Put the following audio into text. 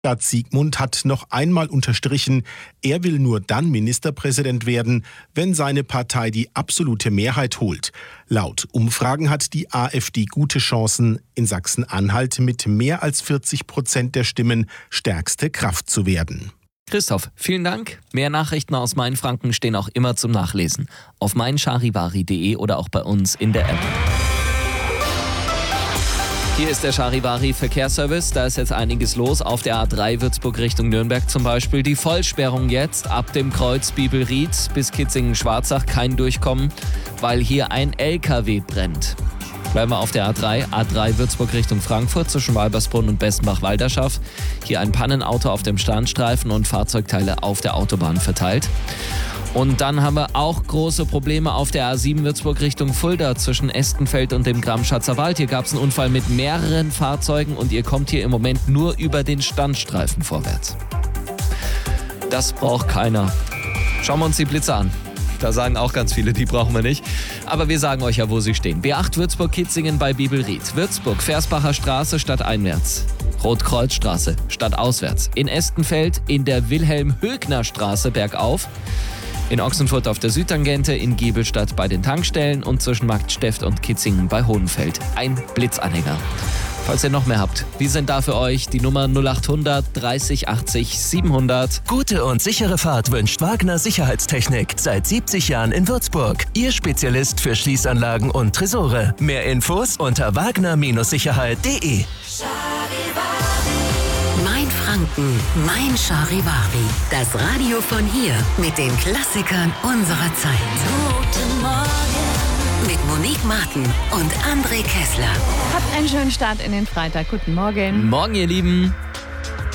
Stadt Siegmund hat noch einmal unterstrichen, er will nur dann Ministerpräsident werden, wenn seine Partei die absolute Mehrheit holt. Laut Umfragen hat die AfD gute Chancen, in Sachsen-Anhalt mit mehr als 40% der Stimmen stärkste Kraft zu werden. Christoph, vielen Dank. Mehr Nachrichten aus Mainfranken stehen auch immer zum Nachlesen auf meincharivari.de oder auch bei uns in der App. Hier ist der Charivari Verkehrsservice. Da ist jetzt einiges los. Auf der A3 Würzburg Richtung Nürnberg zum Beispiel. Die Vollsperrung jetzt ab dem Kreuz Bibelried bis Kitzingen-Schwarzach. Kein Durchkommen, weil hier ein LKW brennt. Bleiben wir auf der A3. A3 Würzburg Richtung Frankfurt zwischen Walbersbrunn und Bestenbach-Walderschaft. Hier ein Pannenauto auf dem Starnstreifen und Fahrzeugteile auf der Autobahn verteilt. Und dann haben wir auch große Probleme auf der A7 Würzburg Richtung Fulda zwischen Estenfeld und dem Gramschatzer Wald. Hier gab es einen Unfall mit mehreren Fahrzeugen und ihr kommt hier im Moment nur über den Standstreifen vorwärts. Das braucht keiner. Schauen wir uns die Blitze an. Da sagen auch ganz viele, die brauchen wir nicht. Aber wir sagen euch ja, wo sie stehen. B8 Würzburg-Kitzingen bei Bibelried. Würzburg, Versbacher Straße stadteinwärts. Rotkreuzstraße stadtauswärts. In Estenfeld in der Wilhelm-Högner-Straße bergauf. In Ochsenfurt auf der Südtangente, in Giebelstadt bei den Tankstellen und zwischen Marktsteft und Kitzingen bei Hohenfeld. Ein Blitzanhänger. Falls ihr noch mehr habt, wir sind da für euch. Die Nummer 0800 30 80 700. Gute und sichere Fahrt wünscht Wagner Sicherheitstechnik. Seit 70 Jahren in Würzburg. Ihr Spezialist für Schließanlagen und Tresore. Mehr Infos unter wagner-sicherheit.de. Mainfranken, Mein Charivari. Das Radio von hier mit den Klassikern unserer Zeit. Guten Morgen. Mit Monique Martin und André Kessler. Habt einen schönen Start in den Freitag. Guten Morgen. Morgen, ihr Lieben.